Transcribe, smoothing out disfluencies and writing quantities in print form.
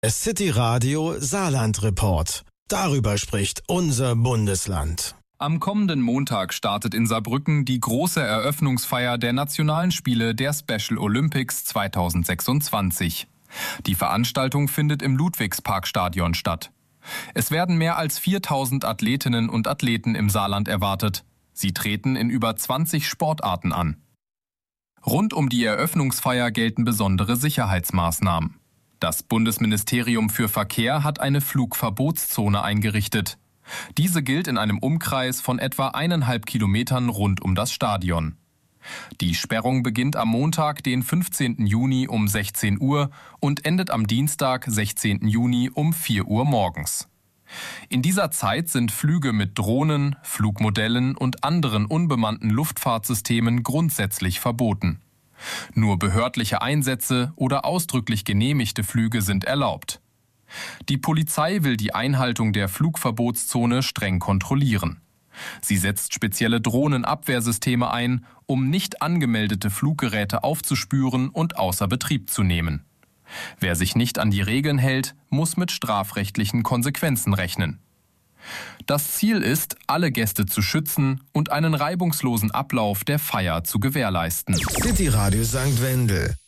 City Radio Saarland Report. Darüber spricht unser Bundesland. Am kommenden Montag startet in Saarbrücken die große Eröffnungsfeier der Nationalen Spiele der Special Olympics 2026. Die Veranstaltung findet im Ludwigsparkstadion statt. Es werden mehr als 4000 Athletinnen und Athleten im Saarland erwartet. Sie treten in über 20 Sportarten an. Rund um die Eröffnungsfeier gelten besondere Sicherheitsmaßnahmen. Das Bundesministerium für Verkehr hat eine Flugverbotszone eingerichtet. Diese gilt in einem Umkreis von etwa 1,5 Kilometern rund um das Stadion. Die Sperrung beginnt am Montag, den 15. Juni um 16 Uhr und endet am Dienstag, 16. Juni um 4 Uhr morgens. In dieser Zeit sind Flüge mit Drohnen, Flugmodellen und anderen unbemannten Luftfahrtsystemen grundsätzlich verboten. Nur behördliche Einsätze oder ausdrücklich genehmigte Flüge sind erlaubt. Die Polizei will die Einhaltung der Flugverbotszone streng kontrollieren. Sie setzt spezielle Drohnenabwehrsysteme ein, um nicht angemeldete Fluggeräte aufzuspüren und außer Betrieb zu nehmen. Wer sich nicht an die Regeln hält, muss mit strafrechtlichen Konsequenzen rechnen. Das Ziel ist, alle Gäste zu schützen und einen reibungslosen Ablauf der Feier zu gewährleisten. City Radio St. Wendel.